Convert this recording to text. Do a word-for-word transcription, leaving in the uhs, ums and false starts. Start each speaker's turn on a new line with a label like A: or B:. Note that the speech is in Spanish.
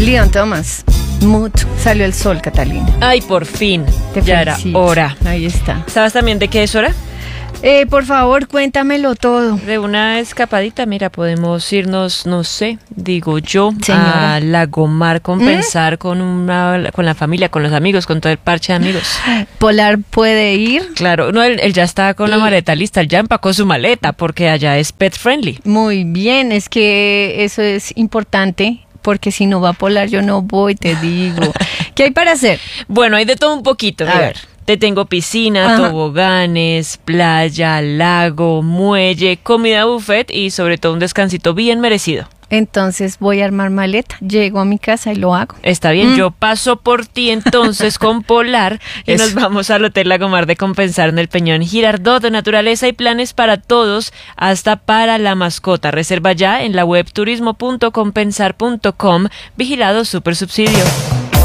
A: Leon Thomas. Mood. Salió el sol, Catalina.
B: Ay, por fin.
A: Te
B: ya era
A: felicito.
B: hora.
A: Ahí está.
B: ¿Sabes también de qué es hora?
A: Eh, por favor, cuéntamelo todo.
B: De una escapadita, mira, podemos irnos, no sé, digo yo,
A: Señora.
B: a Lagomar, compensar ¿Mm? con una, con la familia, con los amigos, con todo el parche de amigos.
A: Polar puede ir.
B: Claro, no, él, él ya está con la maleta lista, él ya empacó su maleta porque allá es pet friendly.
A: Muy bien, es que eso es importante. Porque si no va a Polar, yo no voy, te digo. ¿Qué hay para hacer?
B: Bueno, hay de todo un poquito.
A: A
B: mira.
A: ver.
B: Te tengo piscina,
A: Ajá.
B: toboganes, playa, lago, muelle, comida buffet y sobre todo un descansito bien merecido.
A: Entonces voy a armar maleta, llego a mi casa y lo hago.
B: Está bien,
A: Mm.
B: yo paso por ti entonces con Polar y
A: Eso.
B: nos vamos al Hotel Lagomar de Compensar en el Peñón Girardot. Naturaleza y planes para todos, hasta para la mascota. Reserva ya en la web turismo punto compensar punto com. Vigilado Super Subsidio.